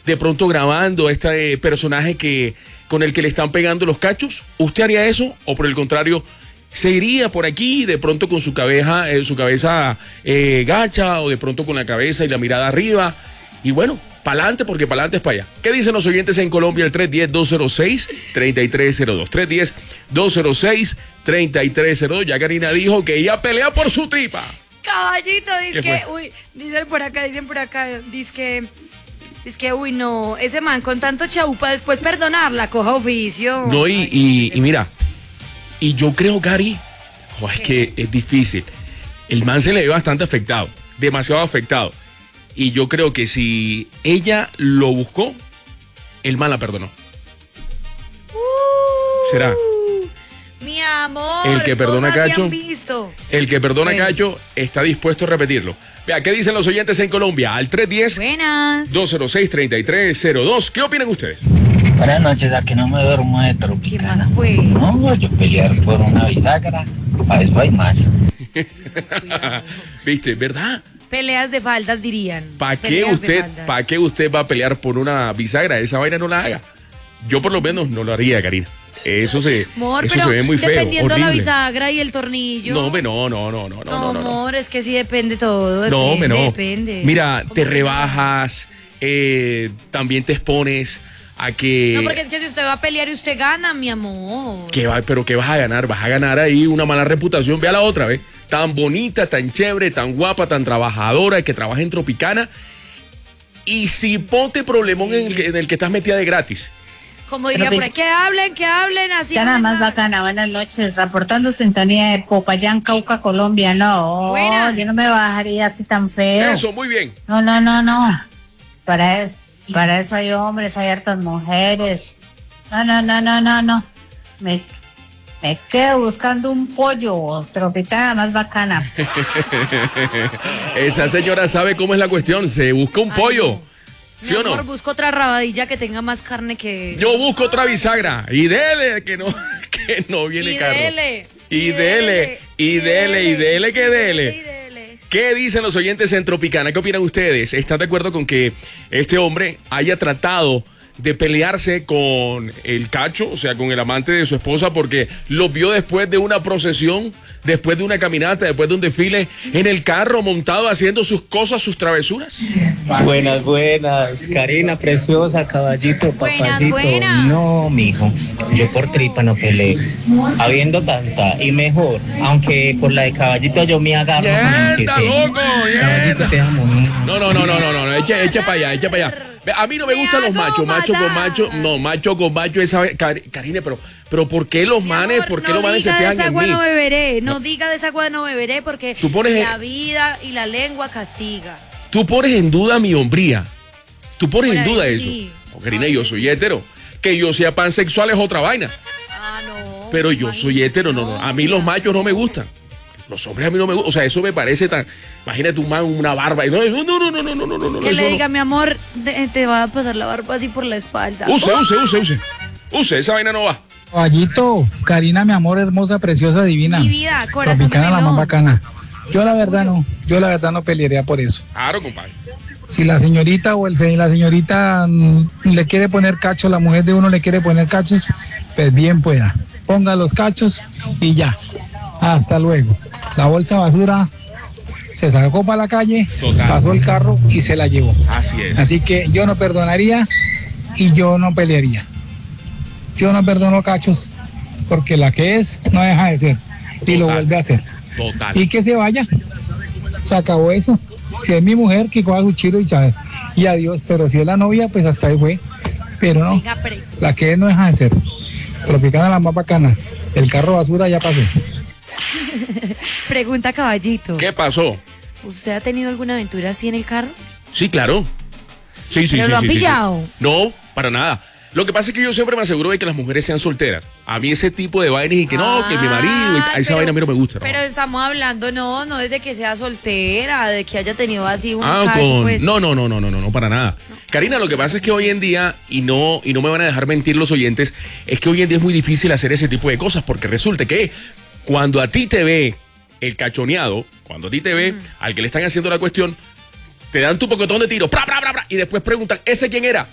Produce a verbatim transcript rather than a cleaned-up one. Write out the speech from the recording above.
de pronto grabando este personaje que con el que le están pegando los cachos? ¿Usted haría eso o por el contrario se iría por aquí de pronto con su cabeza, eh, su cabeza eh, gacha o de pronto con la cabeza y la mirada arriba? Y bueno, para adelante porque para adelante es para allá. ¿Qué dicen los oyentes en Colombia? El tres uno cero, dos cero seis, tres tres cero dos. tres uno cero, dos cero seis, tres tres cero dos. Ya Karina dijo que ella pelea por su tripa. Caballito, dice que, uy, dicen por acá, dicen por acá, dice que, dice que, uy, no, ese man con tanto chaupa después perdonarla, coja oficio. No, y, y, y mira, y yo creo, Cari, oh, es que es difícil. El man se le ve bastante afectado, demasiado afectado. Y yo creo que si ella lo buscó, el man la perdonó. Uh, ¿Será? Mi amor, el que perdona a Cacho, el que perdona a Cacho está dispuesto a repetirlo. Vea, ¿qué dicen los oyentes en Colombia? Al tres uno cero, dos cero seis, tres tres cero dos. ¿Qué opinan ustedes? Buenas noches, a que no me duermo de Tropicana. ¿Qué más fue? No, yo pelear por una bisagra, para eso hay más. ¿Viste? ¿Verdad? Peleas de faldas dirían. ¿Para qué usted, ¿para qué usted va a pelear por una bisagra? Esa vaina no la haga. Yo por lo menos no lo haría, Karina. Eso se, amor, eso pero se ve muy feo, dependiendo horrible. la bisagra y el tornillo. No, hombre, no, no, no, no, no, no, no. Amor, es que sí depende todo. Depende, no, hombre, no. Depende. Mira, te rebajas, eh, también te expones a que... No, porque es que si usted va a pelear y usted gana, mi amor. ¿Qué va, pero qué vas a ganar? Vas a ganar ahí una mala reputación. Ve a la otra, ¿ves? Tan bonita, tan chévere, tan guapa, tan trabajadora, que trabaja en Tropicana. Y si ponte problemón en el, en el que estás metida de gratis. Como diría por ahí, que hablen, que hablen así. Ya nada más bacana, buenas noches, reportando sintonía de Popayán, Cauca, Colombia. No, Buena. Yo no me bajaría así tan feo. Eso, muy bien. No, no, no, no. Para eso, para eso hay hombres, hay hartas mujeres. No, no, no, no, no, no. Me, me quedo buscando un pollo, Tropicana más bacana. Esa señora sabe cómo es la cuestión, se busca un Ay, pollo. No. ¿Sí Mi o no? amor, busco otra rabadilla que tenga más carne que... Yo busco otra bisagra. Y dele, que no, que no viene y carro. Dele, y, y dele, y dele, y dele, que dele. ¿Qué dicen los oyentes en Tropicana? ¿Qué opinan ustedes? ¿Están de acuerdo con que este hombre haya tratado de pelearse con el Cacho, o sea, con el amante de su esposa, porque lo vio después de una procesión, después de una caminata, después de un desfile, en el carro montado haciendo sus cosas, sus travesuras? Buenas, buenas, Karina, preciosa, caballito, papacito. Buenas, buenas. No, mijo, yo por tripa no peleé, habiendo tanta, y mejor, aunque por la de caballito yo me agarro. ¡Yerda, loco! ¡Yerda! Te amo. No, no, no, no, no, no, no, echa, echa para allá, echa para allá. A mí no me gustan los machos, macho con macho, no, macho con macho, esa Karina, pero, pero ¿por qué los manes, por qué no los manes se fijan en mí? No diga de esa agua no beberé, no, no diga de esa agua no beberé, porque tú pones la vida y la lengua castiga. Tú pones en duda mi hombría, tú pones Por en duda eso. Sí. Oh, Karina, yo soy hétero, que yo sea pansexual es otra vaina. Ah, no. Pero yo soy hétero, no, no, a mí los machos no me gustan. Los hombres a mí no me gustan, o sea, eso me parece tan... Imagínate un man, una barba. No, no, no, no, no, no, no, no. Que le diga, no. Mi amor, te, te va a pasar la barba así por la espalda. Use, oh. use, use, use. Use, esa vaina no va. Caballito, Karina, mi amor, hermosa, preciosa, divina. Mi vida, corazón. Tropicana, la más bacana. Yo la verdad no, yo la verdad no pelearía por eso. Claro, compadre. Si la señorita o el la señorita mm, le quiere poner cachos, la mujer de uno le quiere poner cachos, pues bien pueda. Ponga los cachos y ya. Hasta luego. La bolsa basura se sacó para la calle, Total. pasó el carro y se la llevó. Así es. Así que yo no perdonaría y yo no pelearía. Yo no perdono cachos porque la que es no deja de ser y Total. lo vuelve a hacer. Total. Y que se vaya. Se acabó eso. Si es mi mujer, que coja su chiro y chave. Y adiós. Pero si es la novia, pues hasta ahí fue. Pero no. La que es no deja de ser. Tropicana la más bacana. El carro basura ya pasó. Pregunta Caballito. ¿Qué pasó? ¿Usted ha tenido alguna aventura así en el carro? Sí, claro. Sí, sí, ¿Pero sí. lo han sí, pillado? Sí, sí. No, para nada. Lo que pasa es que yo siempre me aseguro de que las mujeres sean solteras. A mí ese tipo de vainas y que no, ah, que mi marido, esa pero, vaina a mí no me gusta. Pero no. estamos hablando, no, no desde que sea soltera, de que haya tenido así un ah, cacho, con... pues. No, no, no, no, no, no, no, para nada. No. Karina, lo que pasa es que hoy en día, y no, y no me van a dejar mentir los oyentes, es que hoy en día es muy difícil hacer ese tipo de cosas, porque resulta que cuando a ti te ve el cachoneado, cuando a ti te ve mm. al que le están haciendo la cuestión, te dan tu pocotón de tiro, ¡pra, pra, pra, pra! Y después preguntan, ¿ese quién era?